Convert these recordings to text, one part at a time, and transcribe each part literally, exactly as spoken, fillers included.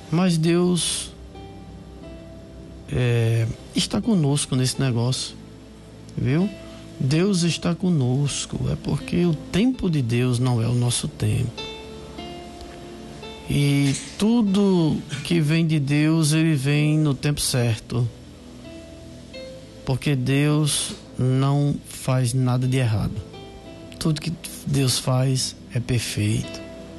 Mas Deus é, está conosco nesse negócio, viu? Deus está conosco, é porque o tempo de Deus não é o nosso tempo. E tudo que vem de Deus, ele vem no tempo certo. Porque Deus não faz nada de errado. Tudo que Deus faz é perfeito.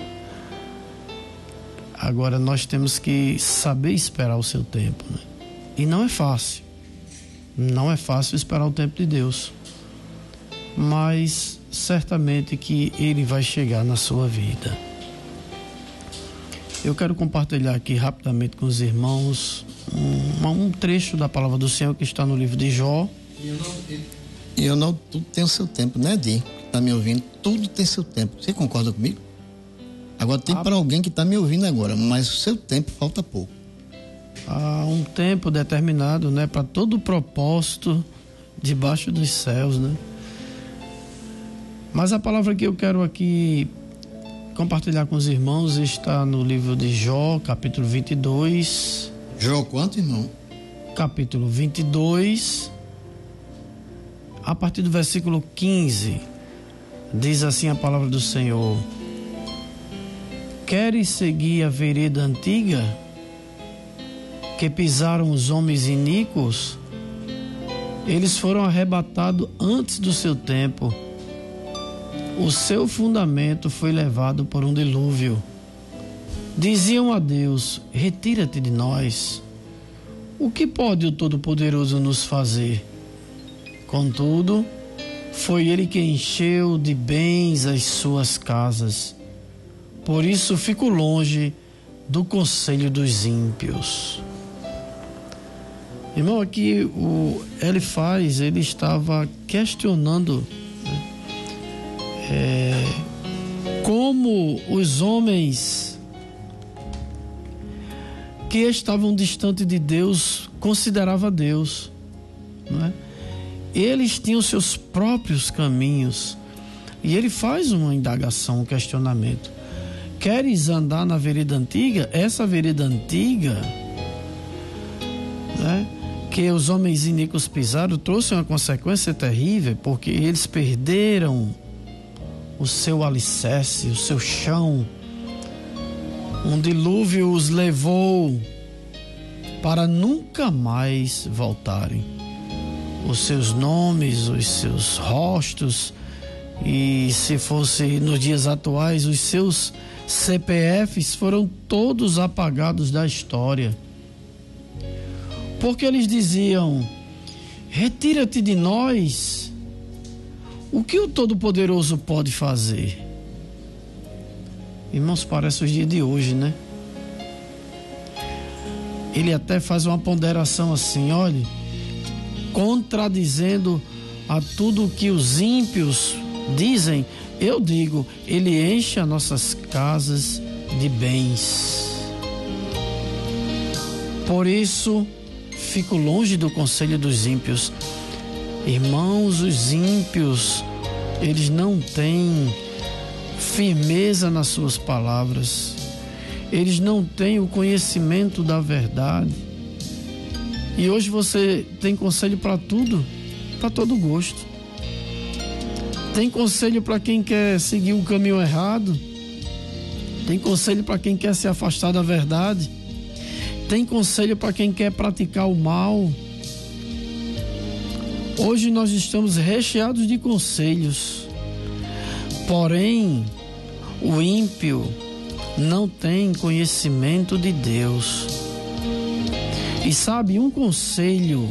Agora nós temos que saber esperar o seu tempo, né? E não é fácil. Não é fácil esperar o tempo de Deus. Mas certamente que ele vai chegar na sua vida. Eu quero compartilhar aqui rapidamente com os irmãos um, um trecho da palavra do Senhor que está no livro de Jó. E eu não, e eu não tudo tem o seu tempo, né, Di? Que está me ouvindo, tudo tem seu tempo. Você concorda comigo? Agora tem ah, para alguém que está me ouvindo agora, mas o seu tempo falta pouco. Há um tempo determinado, né, para todo o propósito debaixo dos céus, né? Mas a palavra que eu quero aqui compartilhar com os irmãos está no livro de Jó, capítulo vinte e dois. Jó quanto, irmão? Capítulo vinte e dois, a partir do versículo quinze, diz assim a palavra do Senhor: Queres seguir a vereda antiga que pisaram os homens iníquos? Eles foram arrebatados antes do seu tempo. O seu fundamento foi levado por um dilúvio. Diziam a Deus: retira-te de nós. O que pode o Todo-Poderoso nos fazer? Contudo, foi ele que encheu de bens as suas casas. Por isso fico longe do conselho dos ímpios. Irmão, aqui o Elifaz, ele estava questionando, né, é, como os homens que estavam distantes de Deus consideravam Deus, não é? Eles tinham seus próprios caminhos. E ele faz uma indagação, um questionamento. Queres andar na vereda antiga? Essa vereda antiga, né, que os homens iníquos pisaram, trouxe uma consequência terrível, porque eles perderam o seu alicerce, o seu chão. Um dilúvio os levou para nunca mais voltarem. Os seus nomes, os seus rostos, e se fosse nos dias atuais, os seus C P Fs foram todos apagados da história. Porque eles diziam: retira-te de nós. O que o Todo-Poderoso pode fazer? Irmãos, parece os dias de hoje, né? Ele até faz uma ponderação assim, olha, contradizendo a tudo o que os ímpios dizem, eu digo, ele enche as nossas casas de bens. Por isso, fico longe do conselho dos ímpios. Irmãos, os ímpios, eles não têm firmeza nas suas palavras. Eles não têm o conhecimento da verdade. E hoje você tem conselho para tudo, para todo gosto. Tem conselho para quem quer seguir o caminho errado. Tem conselho para quem quer se afastar da verdade. Tem conselho para quem quer praticar o mal. Hoje nós estamos recheados de conselhos. Porém, o ímpio não tem conhecimento de Deus. E sabe, um conselho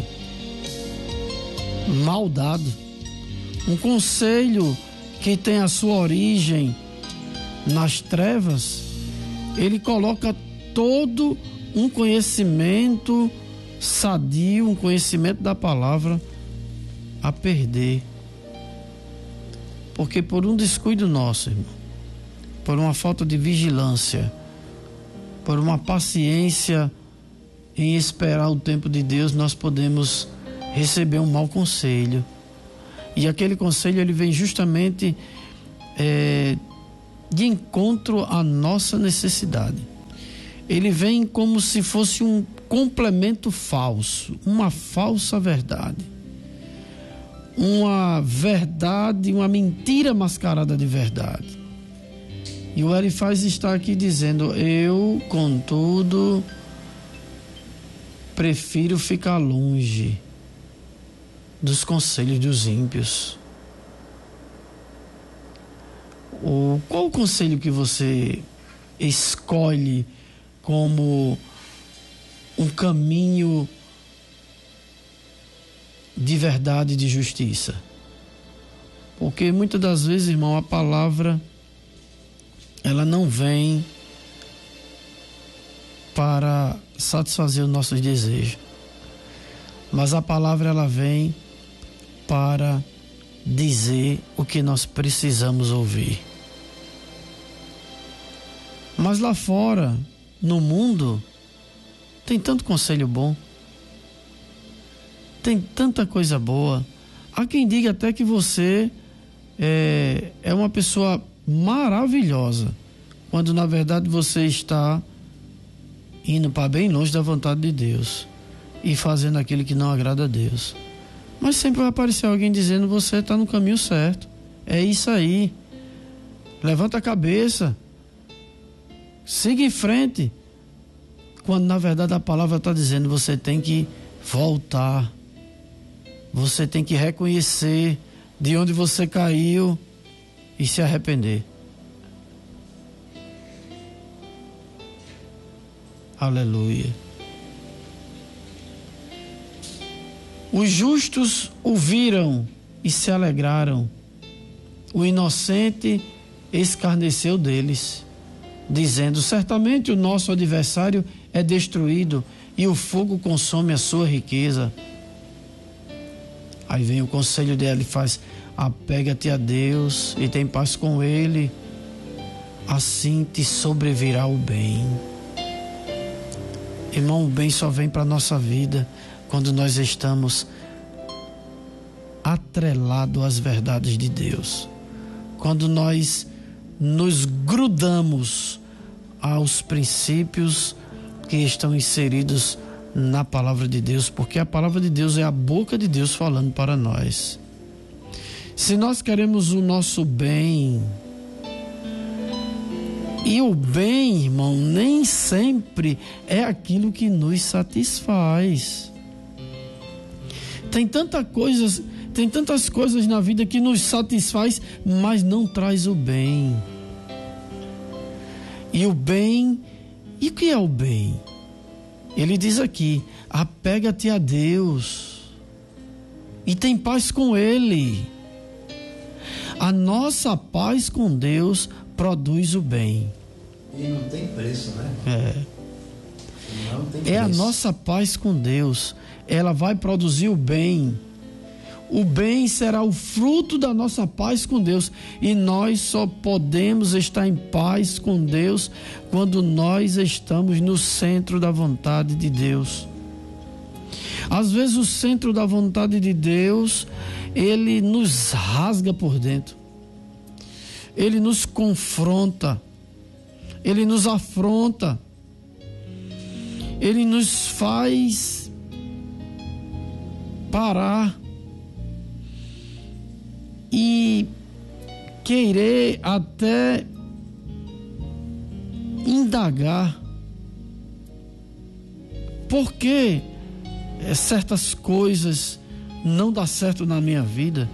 mal dado, um conselho que tem a sua origem nas trevas, ele coloca todo um conhecimento sadio, um conhecimento da palavra a perder. Porque por um descuido nosso, irmão, por uma falta de vigilância, por uma paciência em esperar o tempo de Deus, nós podemos receber um mau conselho. E aquele conselho, ele vem justamente é, de encontro à nossa necessidade. ele vem como se fosse um complemento falso, uma falsa verdade. Uma verdade, uma mentira mascarada de verdade. E o Elifaz está aqui dizendo: eu, contudo, prefiro ficar longe dos conselhos dos ímpios. O, qual o conselho que você escolhe como um caminho de verdade e de justiça? Porque muitas das vezes, irmão, a palavra ela não vem para satisfazer os nossos desejos, mas a palavra ela vem para dizer o que nós precisamos ouvir. Mas lá fora, no mundo, tem tanto conselho bom, tem tanta coisa boa. Há quem diga até que você é, é uma pessoa maravilhosa, quando na verdade você está indo para bem longe da vontade de Deus e fazendo aquilo que não agrada a Deus. Mas sempre vai aparecer alguém dizendo: você está no caminho certo, é isso aí, levanta a cabeça, siga em frente, quando na verdade a palavra está dizendo: você tem que voltar, você tem que reconhecer de onde você caiu e se arrepender. Aleluia. Os justos ouviram e se alegraram. O inocente escarneceu deles, dizendo: certamente o nosso adversário é destruído e o fogo consome a sua riqueza. Aí vem o conselho dele e faz: apega-te a Deus e tem paz com Ele, assim te sobrevirá o bem. Irmão, o bem só vem para a nossa vida quando nós estamos atrelados às verdades de Deus, quando nós nos grudamos aos princípios que estão inseridos na palavra de Deus, porque a palavra de Deus é a boca de Deus falando para nós. Se nós queremos o nosso bem, e o bem, irmão, nem sempre é aquilo que nos satisfaz. Tem tanta coisas, tem tantas coisas na vida que nos satisfaz, mas não traz o bem. E o bem, e o que é o bem? Ele diz aqui: apega-te a Deus e tem paz com Ele. A nossa paz com Deus produz o bem. E não tem preço, né? É. Não tem É preço. a nossa paz com Deus. Ela vai produzir o bem. O bem será o fruto da nossa paz com Deus. E nós só podemos estar em paz com Deus quando nós estamos no centro da vontade de Deus. Às vezes o centro da vontade de Deus, ele nos rasga por dentro. Ele nos confronta. Ele nos afronta. Ele nos faz parar e querer até indagar por que certas coisas não dão certo na minha vida.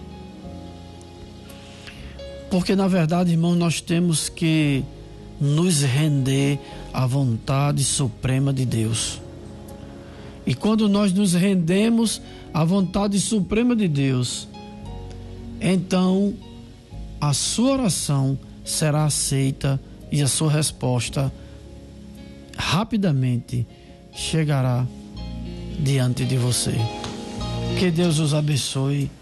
Porque na verdade, irmão, nós temos que nos render à vontade suprema de Deus. E quando nós nos rendemos à vontade suprema de Deus, então a sua oração será aceita e a sua resposta rapidamente chegará diante de você. Que Deus os abençoe